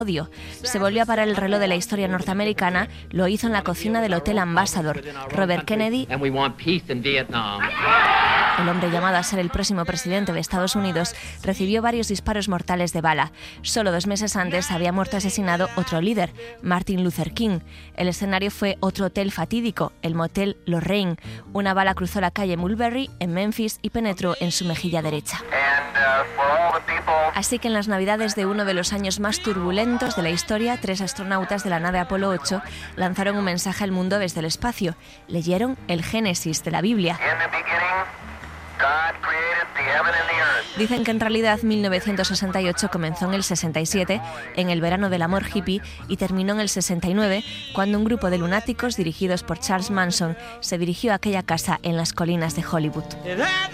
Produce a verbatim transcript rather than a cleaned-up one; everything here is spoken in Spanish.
odio. Se volvió a parar el reloj de la historia norteamericana, lo hizo en la cocina del Hotel Ambassador. Robert Kennedy, el hombre llamado a ser el próximo presidente de Estados Unidos, recibió varios disparos mortales de bala. Solo dos meses antes había muerto asesinado otro líder, Martin Luther King. El escenario fue otro hotel fatídico, el motel Lorraine. Una bala cruzó la calle Mulberry en Memphis y penetró en su mejilla derecha. Así que en las navidades de uno de los años más turbulentos de la historia, tres astronautas de la nave Apolo ocho lanzaron un mensaje al mundo desde el espacio. Leyeron el Génesis de la Biblia. Dicen que en realidad mil novecientos sesenta y ocho comenzó en el sesenta y siete, en el verano del amor hippie, y terminó en el sesenta y nueve, cuando un grupo de lunáticos dirigidos por Charles Manson se dirigió a aquella casa en las colinas de Hollywood.